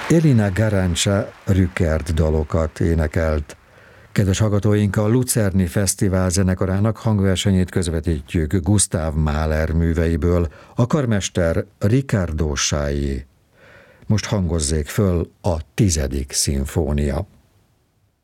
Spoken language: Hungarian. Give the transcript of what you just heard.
Elina Garancsa Rückert dalokat énekelt. Kedves hallgatóink, a Lucerni Fesztivál zenekarának hangversenyét közvetítjük Gustav Mahler műveiből, a karmester Riccardo Chailly. Most hangozzék föl a 10. szimfónia.